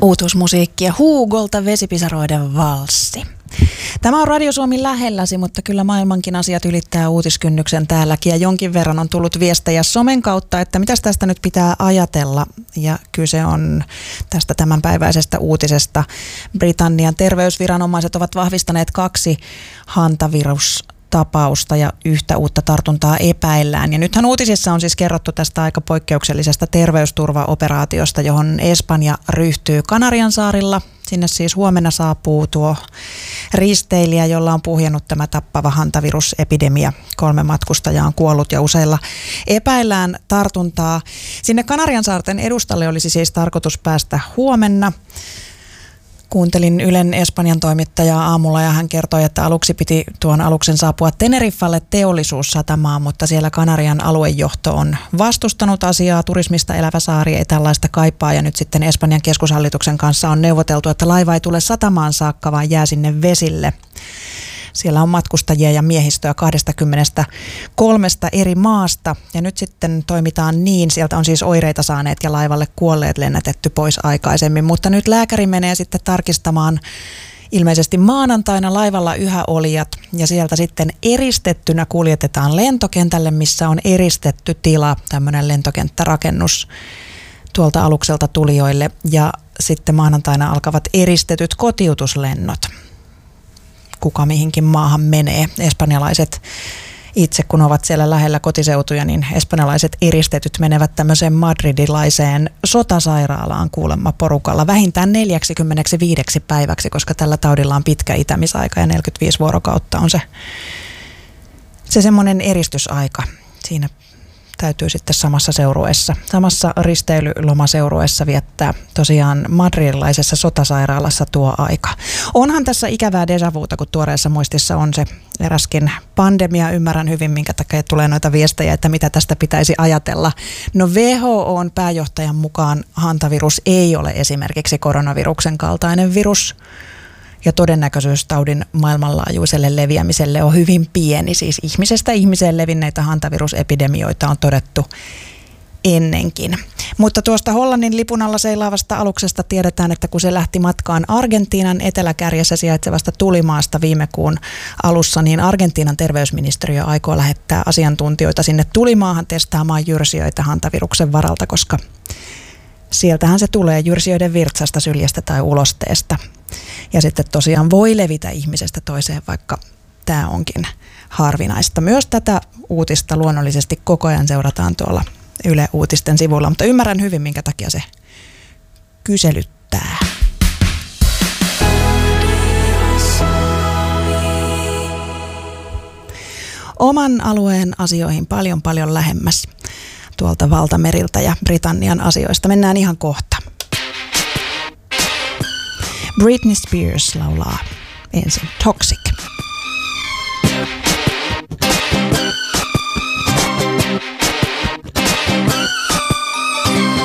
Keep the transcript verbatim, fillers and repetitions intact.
Uutuusmusiikkia Hugolta Vesipisaroiden valssi. Tämä on Radio Suomi lähelläsi, mutta kyllä maailmankin asiat ylittää uutiskynnyksen täälläkin ja jonkin verran on tullut viestejä somen kautta, että mitäs tästä nyt pitää ajatella. Ja kyse on tästä tämänpäiväisestä uutisesta. Britannian terveysviranomaiset ovat vahvistaneet kaksi hantavirustapausta ja yhtä uutta tartuntaa epäillään. Ja nythän uutisissa on siis kerrottu tästä aika poikkeuksellisesta terveysturvaoperaatiosta, johon Espanja ryhtyy Kanariansaarilla. Sinne siis huomenna saapuu tuo risteilijä, jolla on puhjennut tämä tappava hantavirusepidemia. Kolme matkustajaa on kuollut ja useilla epäillään tartuntaa. Sinne Kanariansaarten edustalle olisi siis tarkoitus päästä huomenna. Kuuntelin Ylen Espanjan toimittajaa aamulla ja hän kertoi, että aluksi piti tuon aluksen saapua Teneriffalle teollisuussatamaan, mutta siellä Kanarian aluejohto on vastustanut asiaa. Turismista elävä saari ei tällaista kaipaa ja nyt sitten Espanjan keskushallituksen kanssa on neuvoteltu, että laiva ei tule satamaan saakka, vaan jää sinne vesille. Siellä on matkustajia ja miehistöä kaksikymmentäkolme eri maasta ja nyt sitten toimitaan niin, sieltä on siis oireita saaneet ja laivalle kuolleet lennätetty pois aikaisemmin, mutta nyt lääkäri menee sitten tarkistamaan ilmeisesti maanantaina laivalla yhä olijat ja sieltä sitten eristettynä kuljetetaan lentokentälle, missä on eristetty tila, tämmöinen lentokenttärakennus tuolta alukselta tulijoille ja sitten maanantaina alkavat eristetyt kotiutuslennot. Kuka mihinkin maahan menee. Espanjalaiset itse, kun ovat siellä lähellä kotiseutuja, niin espanjalaiset eristetyt menevät tämmöiseen madridilaiseen sotasairaalaan kuulemma porukalla vähintään neljäkymmentäviisi päiväksi, koska tällä taudilla on pitkä itämisaika ja neljäkymmentäviisi vuorokautta on se, se semmoinen eristysaika. Siinä täytyy sitten samassa seurueessa, samassa risteilylomaseurueessa viettää tosiaan madridilaisessa sotasairaalassa tuo aika. Onhan tässä ikävää déjà vuuta, kun tuoreessa muistissa on se eräskin pandemia. Ymmärrän hyvin, minkä takia tulee noita viestejä, että mitä tästä pitäisi ajatella. No W H O:n pääjohtajan mukaan hantavirus ei ole esimerkiksi koronaviruksen kaltainen virus. Ja todennäköisyys taudin maailmanlaajuiselle leviämiselle on hyvin pieni. Siis ihmisestä ihmiseen levinneitä hantavirusepidemioita on todettu ennenkin. Mutta tuosta Hollannin lipun alla seilaavasta aluksesta tiedetään, että kun se lähti matkaan Argentiinan eteläkärjessä sijaitsevasta tulimaasta viime kuun alussa, niin Argentiinan terveysministeriö aikoo lähettää asiantuntijoita sinne tulimaahan testaamaan jyrsijöitä hantaviruksen varalta, koska sieltähän se tulee jyrsijöiden virtsasta, syljestä tai ulosteesta. Ja sitten tosiaan voi levitä ihmisestä toiseen, vaikka tämä onkin harvinaista. Myös tätä uutista luonnollisesti koko ajan seurataan tuolla Yle Uutisten sivulla, mutta ymmärrän hyvin, minkä takia se kyselyttää. Oman alueen asioihin paljon paljon lähemmäs tuolta valtameriltä ja Britannian asioista. Mennään ihan kohta. Britney Spears laulaa ensin Toxic.